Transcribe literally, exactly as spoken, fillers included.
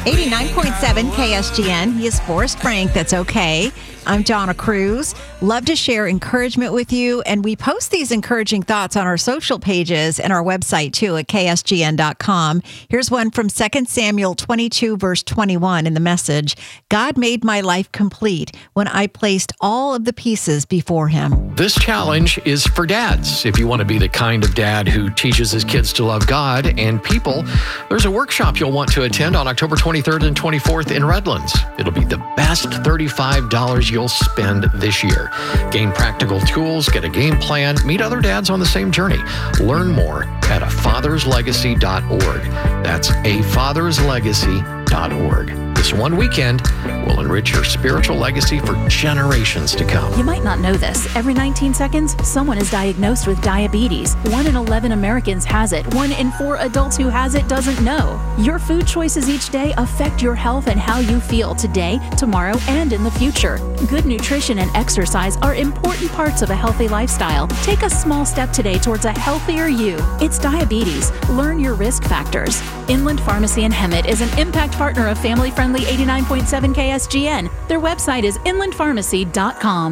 eighty-nine point seven K S G N. He is Forrest Frank. That's okay. I'm Donna Cruz. Love to share encouragement with you. And we post these encouraging thoughts on our social pages and our website, too, at K S G N dot com. Here's one from Second Samuel twenty-two, verse twenty-one in the Message. God made my life complete when I placed all of the pieces before him. This challenge is for dads. If you want to be the kind of dad who teaches his kids to love God and people, there's a workshop you'll want to attend on October twenty-third and twenty-fourth in Redlands. It'll be the best thirty-five dollars you'll spend this year. Gain practical tools, get a game plan, meet other dads on the same journey. Learn more at a fathers legacy dot org. That's a fathers legacy dot org. This one weekend will enrich your spiritual legacy for generations to come. You might not know this. Every nineteen seconds, someone is diagnosed with diabetes. One in eleven Americans has it. One in four adults who has it doesn't know. Your food choices each day affect your health and how you feel today, tomorrow, and in the future. Good nutrition and exercise are important parts of a healthy lifestyle. Take a small step today towards a healthier you. It's diabetes. Learn your risk factors. Inland Pharmacy in Hemet is an impact partner of family-friendly eighty-nine point seven K S G N. Their website is inland pharmacy dot com.